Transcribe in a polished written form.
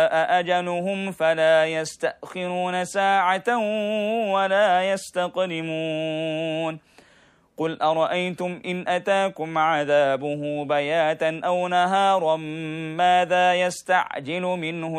أجلهم فلا يستأخرون ساعة ولا يستقدمون. قل أرأيتم إن أتاكم عذابه بياتا أو نهارا ماذا يستعجل منه